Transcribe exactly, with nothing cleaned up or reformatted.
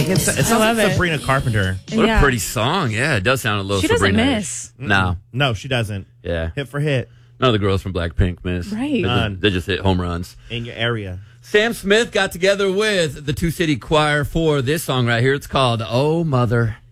can. It sounds I love like it. Sabrina Carpenter. What Yeah. a pretty song. Yeah, it does sound a little She doesn't Sabrina-ish. miss. No. No, she doesn't. Yeah. Hit for hit None of the girls from Blackpink miss. Right. They None. just, they just hit home runs. in your area. Sam Smith got together with the Two City Choir for this song right here. It's called Oh Mother.